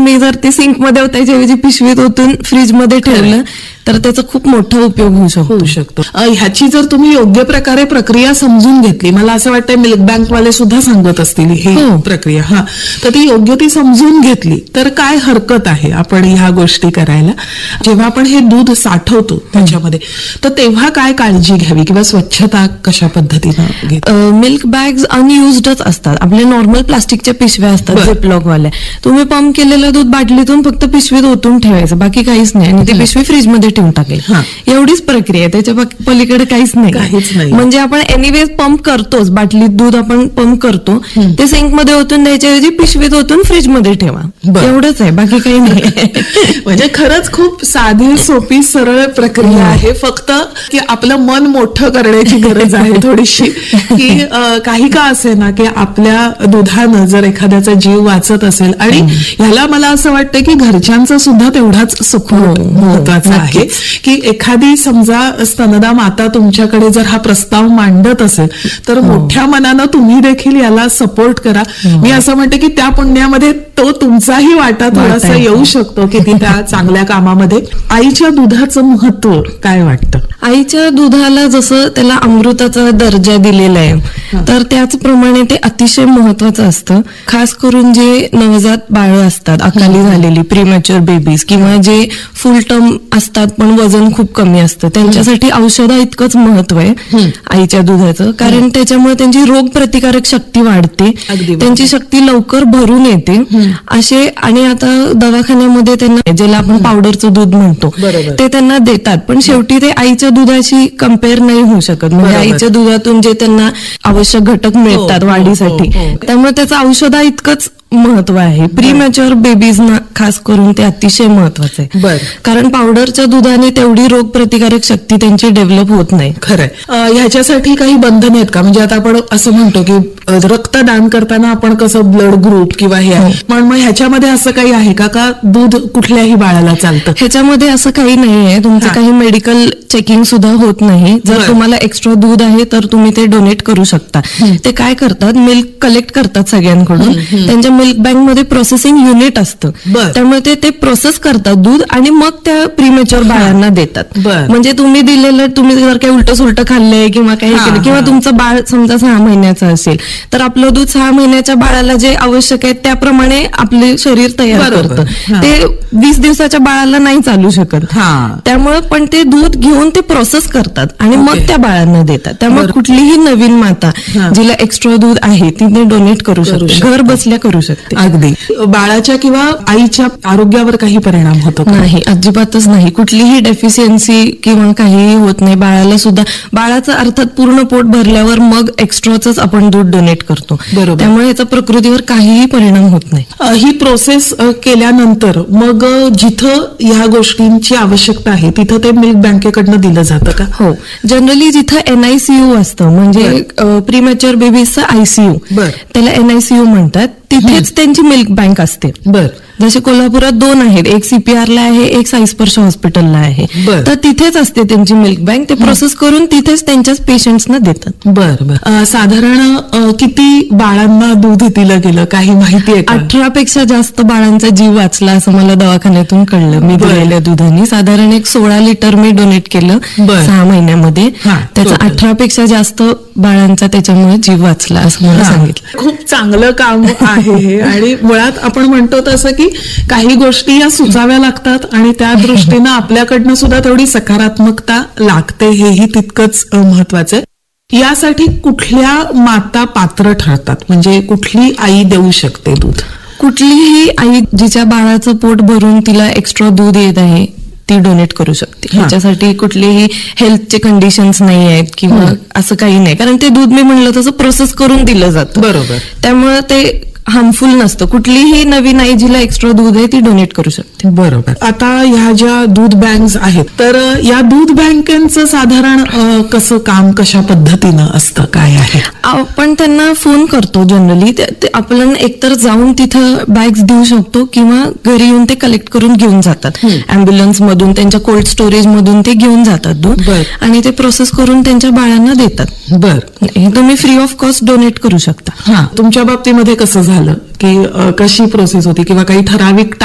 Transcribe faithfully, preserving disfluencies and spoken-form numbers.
तुम्ही जर ते सिंक मध्ये ओतायच्याऐवजी पिशवीत ओतून फ्रीजमध्ये ठेवलं तर त्याचा खूप मोठा उपयोग होऊ शकतो होऊ शकतो ह्याची जर तुम्ही योग्य प्रकारे प्रक्रिया समजून घेतली, मला असं वाटतं मिल्क बँकवाले सुद्धा सांगत असतील ही प्रक्रिया, हा तर ती योग्य ती समजून घेतली तर काय हरकत आहे आपण ह्या गोष्टी करायला. जेव्हा आपण हे दूध साठवतो त्याच्यामध्ये तर तेव्हा काय काळजी घ्यावी किंवा स्वच्छता कशा पद्धतीनं? मिल्क बॅग्स अनयुज्डच असतात. आपले नॉर्मल प्लास्टिकच्या पिशव्या असतात झिपलॉक वाल्या. तुम्ही पंप केलेलं दूध बाटलीतून फक्त पिशवीत ओतून ठेवायचं, बाकी काहीच नाही, आणि ती पिशवी फ्रीजमध्ये ठेवून टाकेल. एवढीच प्रक्रिया आहे, त्याच्या पलीकडे काहीच नाही. काहीच नाही. म्हणजे आपण एनिवेज पंप करतोच, बाटलीत दूध आपण पंप करतो, ते सिंक मध्ये ओतून द्यायच्याऐवजी पिशवीत ओतून फ्रीजमध्ये ठेवा, एवढंच आहे, बाकी काही नाही. म्हणजे खरंच खूप साधी सोपी सरळ प्रक्रिया आहे. फक्त की आपलं मन मोठं करण्याची गरज आहे थोडीशी, की काही का असे ना की आपल्या दुधानं जर एखाद्याचा जीव वाचत असेल, आणि ह्याला मला असं वाटतं की घरच्यांचा सुद्धा तेवढाच सपोर्ट महत्वाचा आहे. की एखादी समजा स्तनदा माता तुमच्याकडे जर हा प्रस्ताव मांडत असेल तर मोठ्या मनानं तुम्ही देखील याला सपोर्ट करा. मी असं म्हणते की त्या पुण्यामध्ये तो तुमचाही वाटा थोडासा येऊ शकतो की ती त्या चांगल्या कामामध्ये. आईच्या दुधाचं महत्व काय वाटतं? आईच्या दुधाला जसं त्याला अमृताचा दर्जा दिलेला आहे तर त्याचप्रमाणे ते अतिशय महत्वाचं असतं. खास करून जे नवजात बाळं असतात, अकाली झालेली प्रीमॅच्युअर बेबीज, किंवा जे फुल टर्म असतात पण वजन खूप कमी असतं, त्यांच्यासाठी औषधा इतकंच महत्व आहे आईच्या दुधाचं. कारण त्याच्यामुळे त्यांची रोग प्रतिकारक शक्ती वाढते, त्यांची शक्ती लवकर भरून येते असे. आणि आता दवाखान्यामध्ये त्यांना ज्याला आपण पावडरचं दूध म्हणतो ते त्यांना देतात, पण शेवटी ते आईच्या दुधाशी कम्पेअर नाही होऊ शकत. म्हणजे आईच्या दुधातून जे त्यांना आवश्यक घटक मिळतात वाढीसाठी, त्यामुळे त्याचं औषधा इतकंच महत्व आहे. प्रीमॅच्युअर बेबीजना खास करून ते अतिशय महत्वाचं आहे, कारण पावडरच्या दुधाने तेवढी रोग प्रतिकारक शक्ती त्यांची डेव्हलप होत नाही. खरंय. ह्याच्यासाठी काही बंधन आहेत का? म्हणजे आता आपण असं म्हणतो की रक्तदान करताना आपण कसं ब्लड ग्रुप किंवा हे, पण मग ह्याच्यामध्ये असं काही आहे का का दूध कुठल्याही बाळाला चालतं? ह्याच्यामध्ये असं काही नाहीये. तुमचं काही मेडिकल चेकिंग सुद्धा होत नाही. जर तुम्हाला एक्स्ट्रा दूध आहे तर तुम्ही ते डोनेट करू शकता. ते काय करतात, मिल्क कलेक्ट करतात सगळ्यांकडून, त्यांच्या मिल्क बँक मध्ये प्रोसेसिंग युनिट असतं, त्यामुळे ते ते प्रोसेस करतात दूध आणि मग त्या प्रीमॅच्युअर बाळांना देतात. म्हणजे तुम्ही दिलेलं, तुम्ही जर काही उलट सुलट खाल्लंय किंवा काही केलं, किंवा तुमचं बाळ समजा सहा महिन्याचं असेल तर आपलं दूध सहा महिन्याच्या बाळाला जे आवश्यक आहे त्याप्रमाणे आपले शरीर तयार करतं. ते वीस दिवसाच्या बाळाला नाही चालू शकत, त्यामुळे पण ते दूध घेऊन ते प्रोसेस करतात आणि मग त्या बाळांना देतात. त्यामुळे कुठलीही नवीन माता जिला एक्स्ट्रा दूध आहे तिने डोनेट करू शकते, घर बसल्या करू शकते. अगदी. बाळाच्या किंवा आईच्या आरोग्यावर काही परिणाम होतो? नाही, अजिबातच नाही. कुठलीही डेफिशियन्सी किंवा काहीही होत नाही. बाळाला सुद्धा, बाळाचं अर्थात पूर्ण पोट भरल्यावर मग एक्स्ट्राच आपण दूध डोनेट करतो, बरोबर, त्यामुळे याचा प्रकृतीवर काहीही परिणाम होत नाही. ही प्रोसेस केल्यानंतर मग जिथं ह्या गोष्टींची आवश्यकता आहे तिथं ते मिल्क बँकेकडनं दिलं जातं का? हो, जनरली जिथं एनआयसीयू असतं, म्हणजे प्रीमॅच्युअर बेबीजचं आयसीयू, त्याला एनआयसीयू म्हणतात, तिथेच त्यांची मिल्क बँक असते. बर. जसे कोल्हापुरात दोन आहेत, एक सीपीआरला आहे, एक साईस्पर्श हॉस्पिटलला आहे, तर तिथेच असते त्यांची मिल्क बँक. ते प्रोसेस करून तिथेच त्यांच्याच पेशंट्सना देतात. बर बर. साधारण किती बाळांना दूध दिलं गेलं, काही माहिती आहे? अठरा पेक्षा जास्त बाळांचा जीव वाचला असं मला दवाखान्यातून कळलं. मी दिलेल्या दुधाने साधारण एक सोळा लिटर मी डोनेट केलं सहा महिन्यामध्ये. त्याचा अठरा पेक्षा जास्त बाळांचा त्याच्यामुळे जीव वाचला असं मला सांगितलं. खूप चांगलं काम आहे हे. आणि मुळात आपण म्हणतो तसं की काही गोष्टी या सुचाव्या लागतात आणि त्या दृष्टीनं आपल्याकडनं सुद्धा तेवढी सकारात्मकता लागते, हेही तितकंच महत्वाचं आहे. यासाठी कुठल्या माता पात्र ठरतात, म्हणजे कुठली आई देऊ शकते दूध? कुठलीही आई जिच्या बाळाचं पोट भरून तिला एक्स्ट्रा दूध येत आहे ती डोनेट करू शकते. ह्याच्यासाठी कुठलीही हेल्थचे कंडिशन्स नाही आहेत किंवा असं काही नाही, कारण ते दूध मी म्हणलं तसं प्रोसेस करून दिलं जातं, बरोबर, त्यामुळे ते हार्मफुल नसतं. कुठलीही नवीन आई जिला एक्स्ट्रा दूध आहे ती डोनेट करू शकते. बरोबर. आता ह्या ज्या दूध बँक्स आहेत तर या दूध बँकांचं साधारण कसं काम, कशा पद्धतीनं असतं, काय आहे? आपण त्यांना फोन करतो जनरली, आपण एकतर जाऊन तिथं बॅग्स देऊ शकतो किंवा घरी येऊन ते कलेक्ट करून घेऊन जातात. अँब्युलन्स मधून, त्यांच्या कोल्ड स्टोरेज मधून ते घेऊन जातात दूध आणि ते प्रोसेस करून त्यांच्या बाळांना देतात. बर. हे तुम्ही फ्री ऑफ कॉस्ट डोनेट करू शकता. हा, तुमच्या बाबतीमध्ये कसं झालं की कशी प्रोसेस होती किंवा काही ठराविक